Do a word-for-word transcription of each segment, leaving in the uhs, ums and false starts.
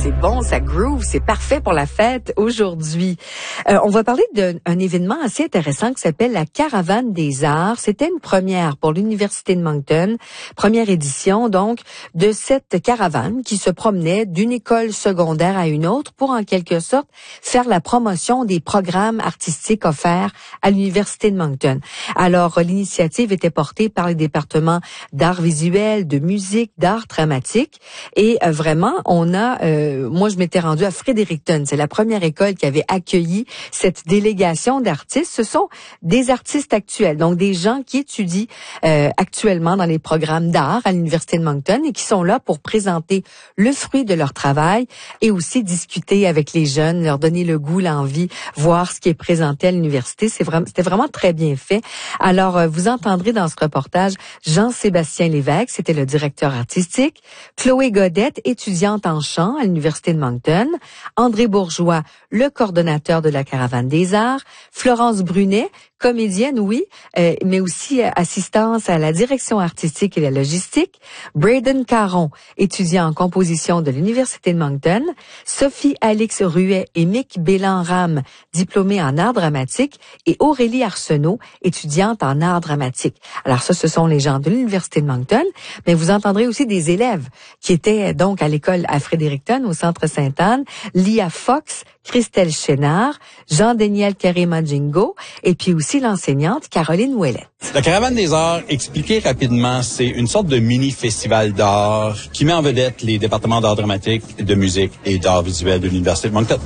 c'est bon, ça groove, c'est parfait pour la fête aujourd'hui. Euh, on va parler d'un événement assez intéressant qui s'appelle la Caravane des Arts. C'était une première pour l'Université de Moncton, première édition donc de cette caravane qui se promenait d'une école secondaire à une autre pour en quelque sorte faire la promotion des programmes artistiques offerts à l'Université de Moncton. Alors, l'initiative était portée par les départements d'art visuel, de musique, d'art dramatique et euh, vraiment, on a, euh, moi je m'étais rendue à Fredericton, c'est la première école qui avait accueilli cette délégation d'artistes. Ce sont des artistes actuels, donc des gens qui étudient euh, actuellement dans les programmes d'art à l'Université de Moncton et qui sont là pour présenter le fruit de leur travail et aussi discuter avec les jeunes, leur donner le goût, l'envie, voir ce qui est présenté à l'université. C'est vraiment, c'était vraiment très bien fait. Alors, euh, vous entendrez dans ce reportage Jean-Sébastien Lévesque, c'était le directeur artistique, Chloé Godette, étudiante en chant à l'Université de Moncton, André Bourgeois, le coordonnateur de la Caravane des Arts, Florence Brunet, comédienne, oui, euh, mais aussi euh, assistance à la direction artistique et la logistique, Braden Caron, étudiant en composition de l'Université de Moncton, Sophie Alix Ruet et Mick Bélan-Ram, diplômés en art dramatique, et Aurélie Arsenault, étudiante en art dramatique. Alors ça, ce sont les gens de l'Université de Moncton, mais vous entendrez aussi des élèves qui étaient donc à l'école à Fredericton, au Centre Sainte-Anne, Lia Fox, Christelle Chénard, Jean-Daniel Karima-Jingo, et puis aussi l'enseignante Caroline Ouellette. La Caravane des Arts, expliqué rapidement, c'est une sorte de mini-festival d'art qui met en vedette les départements d'art dramatique, de musique et d'art visuel de l'Université de Moncton.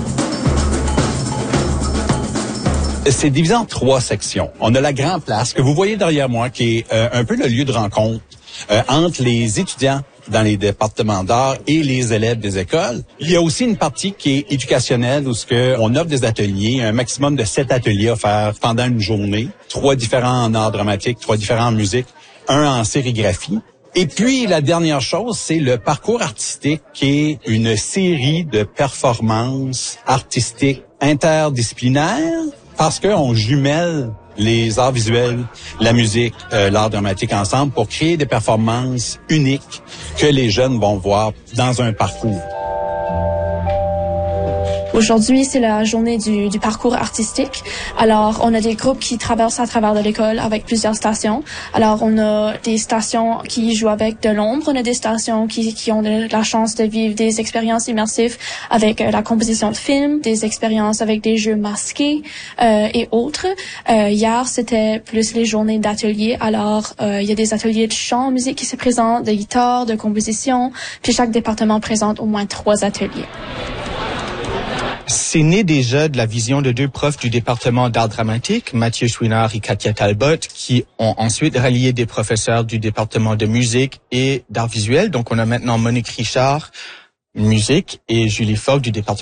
C'est divisé en trois sections. On a la grande place que vous voyez derrière moi, qui est euh, un peu le lieu de rencontre euh, entre les étudiants dans les départements d'art et les élèves des écoles. Il y a aussi une partie qui est éducationnelle où ce que on offre des ateliers, un maximum de sept ateliers offerts pendant une journée, trois différents en art dramatique, trois différents en musique, un en sérigraphie. Et puis, la dernière chose, c'est le parcours artistique qui est une série de performances artistiques interdisciplinaires parce qu'on jumelle les arts visuels, la musique, euh, l'art dramatique ensemble pour créer des performances uniques que les jeunes vont voir dans un parcours. Aujourd'hui, c'est la journée du, du parcours artistique. Alors, on a des groupes qui traversent à travers de l'école avec plusieurs stations. Alors, on a des stations qui jouent avec de l'ombre. On a des stations qui, qui ont de, la chance de vivre des expériences immersives avec euh, la composition de films, des expériences avec des jeux masqués euh, et autres. Euh, hier, c'était plus les journées d'ateliers. Alors, euh, il y a des ateliers de chant, musique qui se présentent, de guitare, de composition. Puis chaque département présente au moins trois ateliers. C'est né déjà de la vision de deux profs du département d'art dramatique, Mathieu Chouinard et Katia Talbot, qui ont ensuite rallié des professeurs du département de musique et d'art visuel. Donc, on a maintenant Monique Richard, musique, et Julie Fogg du département